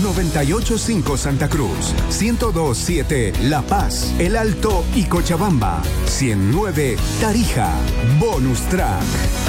98.5 Santa Cruz, 102.7 La Paz, El Alto y Cochabamba, 100.9 Tarija. Bonus Track.